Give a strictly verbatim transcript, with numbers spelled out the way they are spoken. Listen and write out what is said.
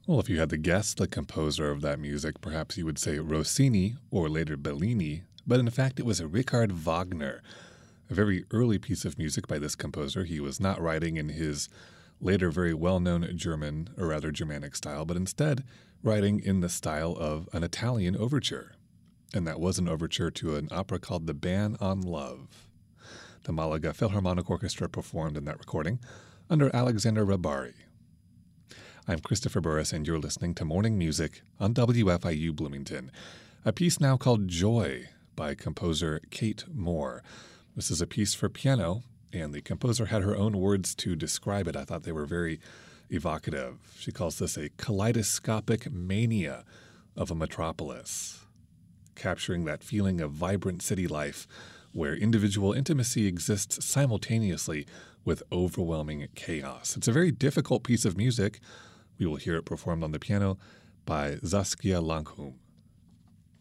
Well, if you had to guess the composer of that music, perhaps you would say Rossini or later Bellini, but in fact it was Richard Wagner, a very early piece of music by this composer. He was not writing in his later very well-known German, or rather Germanic style, but instead writing in the style of an Italian overture. And that was an overture to an opera called The Ban on Love. The Malaga Philharmonic Orchestra performed in that recording under Alexander Rabari. I'm Christopher Burris, and you're listening to Morning Music on W F I U Bloomington, a piece now called Joy by composer Kate Moore. This is a piece for piano, and the composer had her own words to describe it. I thought they were very evocative. She calls this a kaleidoscopic mania of a metropolis, capturing that feeling of vibrant city life where individual intimacy exists simultaneously with overwhelming chaos. It's a very difficult piece of music. We will hear it performed on the piano by Saskia Langhum.